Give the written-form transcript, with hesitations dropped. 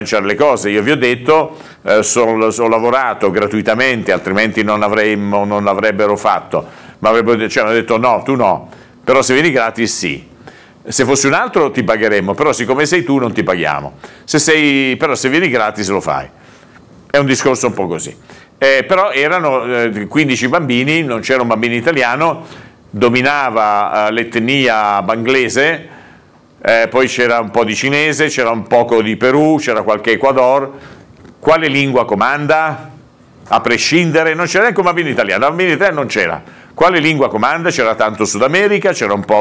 le cose. Io vi ho detto, ho lavorato gratuitamente, altrimenti non l'avrebbero fatto, ma avrebbero detto no, tu no, però se vieni gratis sì. Se fosse un altro ti pagheremmo, però siccome sei tu non ti paghiamo. Però se vieni gratis lo fai. È un discorso un po' così. Però erano 15 bambini, non c'era un bambino italiano, dominava l'etnia banglese, poi c'era un po' di cinese, c'era un poco di Perù, c'era qualche Ecuador. Quale lingua comanda? A prescindere, non c'era neanche un bambino italiano non c'era. Quale lingua comanda? C'era tanto Sud America, c'era un po'